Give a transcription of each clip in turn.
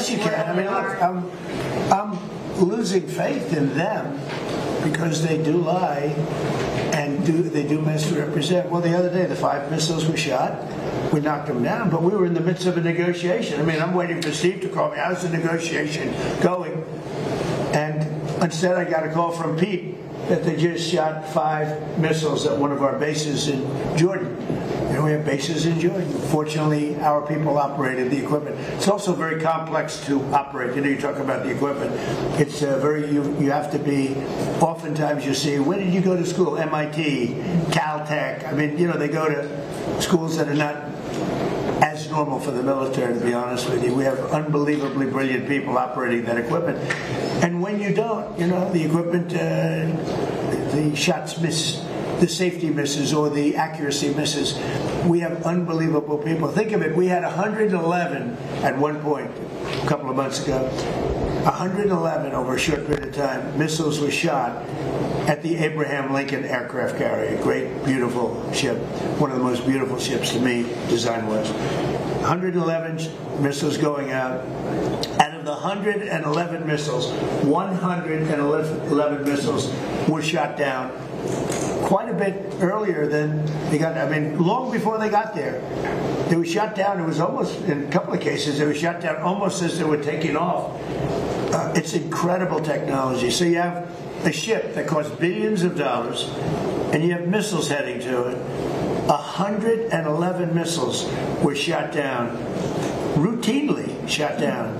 course you can. I mean, look, I'm losing faith in them because they do lie and they do misrepresent. Well, the other day, the 5 missiles were shot. We knocked them down, but we were in the midst of a negotiation. I mean, I'm waiting for Steve to call me. How's the negotiation going? And instead, I got a call from Pete that they just shot 5 missiles at one of our bases in Jordan. And we have bases in Jordan. Fortunately, our people operated the equipment. It's also very complex to operate. You know, you talk about the equipment. It's you have to be, oftentimes you see, where did you go to school? MIT, Caltech. I mean, you know, they go to schools that are not as normal for the military, to be honest with you. We have unbelievably brilliant people operating that equipment. And when you don't, you know, the equipment, the shots miss, the safety misses, or the accuracy misses. We have unbelievable people. Think of it, we had 111 at one point, a couple of months ago. 111 over a short period of time, missiles were shot at the Abraham Lincoln aircraft carrier. Great, beautiful ship. One of the most beautiful ships to me, design-wise. 111 missiles going out. Out of the 111 missiles, 111 missiles were shot down quite a bit earlier than they got. I mean, long before they got there. They were shot down. It was almost, in a couple of cases, they were shot down almost as they were taking off. It's incredible technology. So you have a ship that costs billions of dollars, and you have missiles heading to it. 111 missiles were shot down, routinely shot down.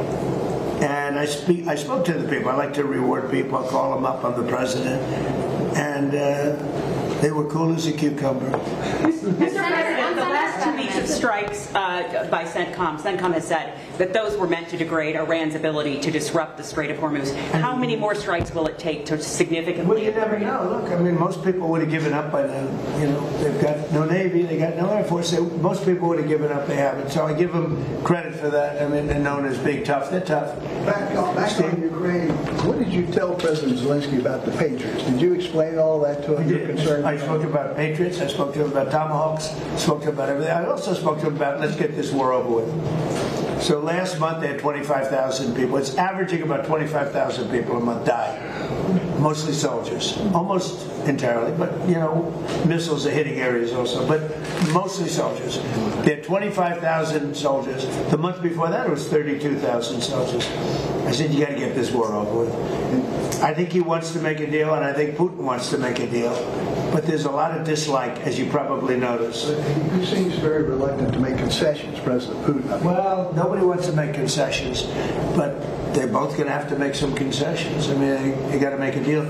And I spoke to the people. I like to reward people. I call them up. I'm the president. And they were cool as a cucumber. Mr. President, the last 2 weeks of strikes by CENTCOM has said that those were meant to degrade Iran's ability to disrupt the Strait of Hormuz. How many more strikes will it take to significantly... Well, you never know. Look, I mean, most people would have given up by now. You know, they've got no Navy, they got no Air Force. Most people would have given up, they haven't. So I give them credit for that. I mean, they're known as being tough. They're tough. Back on Ukraine, what did you tell President Zelensky about the Patriots? Did you explain all that to him? I spoke about Patriots. I spoke to him about Tomahawks. I spoke to him about everything. I also spoke to him about, let's get this war over with. So last month they had 25,000 people. It's averaging about 25,000 people a month die. Mostly soldiers. Almost entirely, but you know, missiles are hitting areas also, but mostly soldiers. They had 25,000 soldiers. The month before that it was 32,000 soldiers. I said, you got to get this war over with. I think he wants to make a deal, and I think Putin wants to make a deal. But there's a lot of dislike, as you probably notice. He seems very reluctant to make concessions, President Putin. Well, nobody wants to make concessions, but they're both going to have to make some concessions. I mean, they got to make a deal.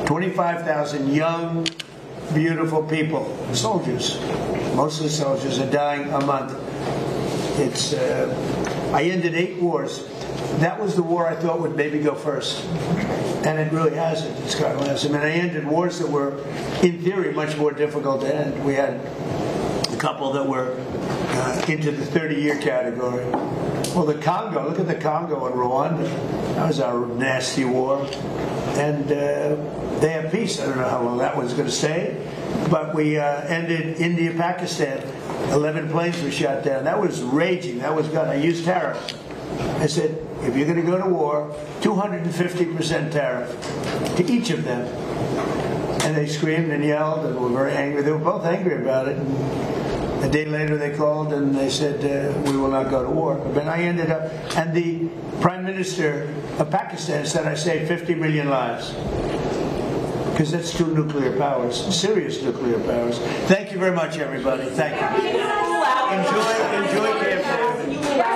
25,000 young, beautiful people, soldiers, mostly soldiers, are dying a month. It's. I ended 8 wars. That was the war I thought would maybe go first. And it really hasn't. It's kind of less. I mean, I ended wars that were, in theory, much more difficult to end. We had a couple that were into the 30-year category. Well, the Congo, look at the Congo and Rwanda. That was our nasty war. And they have peace. I don't know how long that one's going to stay. But we ended India-Pakistan. 11 planes were shot down. That was raging. That was good. I used tariffs. I said, if you're going to go to war, 250% tariff to each of them. And they screamed and yelled and were very angry. They were both angry about it. And a day later they called and they said, we will not go to war. But I ended up, and the Prime Minister of Pakistan said I saved 50 million lives. Because that's 2 nuclear powers, serious nuclear powers. Thank you very much, everybody. Thank you. Enjoy KFC.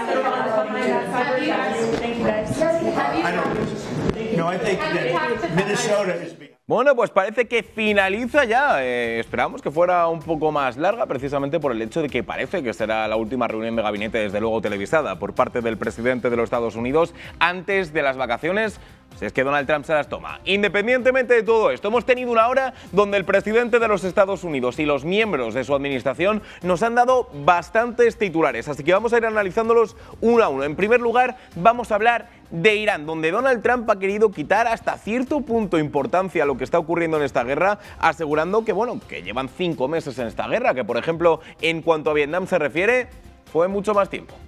I think that Minnesota is being... Bueno, pues parece que finaliza ya. Esperamos que fuera un poco más larga, precisamente por el hecho de que parece que será la última reunión de gabinete, desde luego televisada, por parte del presidente de los Estados Unidos antes de las vacaciones, si es que Donald Trump se las toma. Independientemente de todo esto, hemos tenido una hora donde el presidente de los Estados Unidos y los miembros de su administración nos han dado bastantes titulares, así que vamos a ir analizándolos uno a uno. En primer lugar, vamos a hablar de Irán, donde Donald Trump ha querido quitar hasta cierto punto importancia a lo que está ocurriendo en esta guerra, asegurando que, bueno, que llevan 5 meses en esta guerra, que por ejemplo, en cuanto a Vietnam se refiere, fue mucho más tiempo.